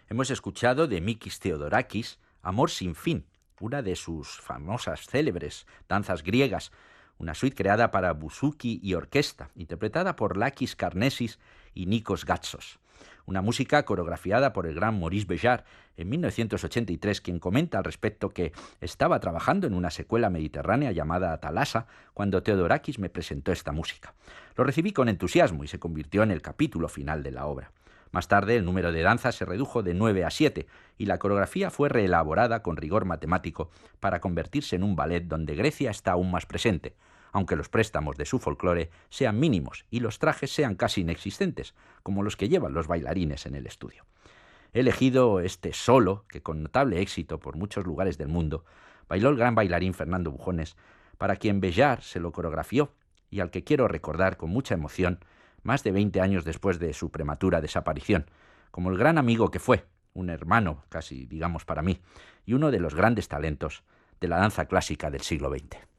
Hemos escuchado de Mikis Theodorakis Amor sin fin, una de sus famosas célebres danzas griegas, una suite creada para buzuki y orquesta, interpretada por Lakis Karnesis y Nikos Gatsos. Una música coreografiada por el gran Maurice Béjart en 1983, quien comenta al respecto que estaba trabajando en una secuela mediterránea llamada Thalassa cuando Theodorakis me presentó esta música. Lo recibí con entusiasmo y se convirtió en el capítulo final de la obra. Más tarde, el número de danzas se redujo de 9 a 7 y la coreografía fue reelaborada con rigor matemático para convertirse en un ballet donde Grecia está aún más presente, aunque los préstamos de su folclore sean mínimos y los trajes sean casi inexistentes, como los que llevan los bailarines en el estudio. He elegido este solo, que con notable éxito por muchos lugares del mundo, bailó el gran bailarín Fernando Bujones, para quien Béjart se lo coreografió y al que quiero recordar con mucha emoción más de 20 años después de su prematura desaparición, como el gran amigo que fue, un hermano casi, digamos, para mí, y uno de los grandes talentos de la danza clásica del siglo XX.